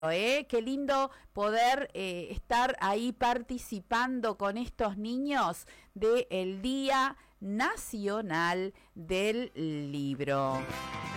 Qué lindo poder estar ahí participando con estos niños del Día Nacional del Libro.